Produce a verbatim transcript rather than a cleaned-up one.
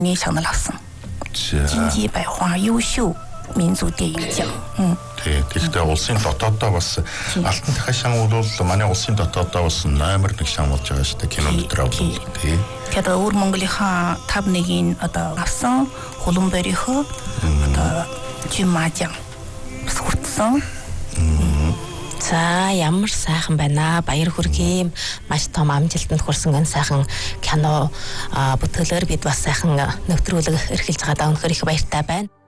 你想的老师，经济百花优秀民族电影奖。嗯。 Тий, тэгэхээр улсын дотоодоо бас алтан дахиад шан бол манай улсын дотоодоо бас номер нэг шан болж байгаа шүү дээ кино дотор бол. Тий. Тэгээд өөр Монголынхаа тав нэгийн одоо авсан хулан борийнхоо одоо жимажан бас хүртсэн. За ямар сайхан байна. Баяр хүргэе. Маш том амжилтанд хүрсэн энэ сайхан кино бүтээлээр бид бас сайхан нэвтрүүлэг эрхэлж байгаа даа. Үнэхээр их баяртай байна.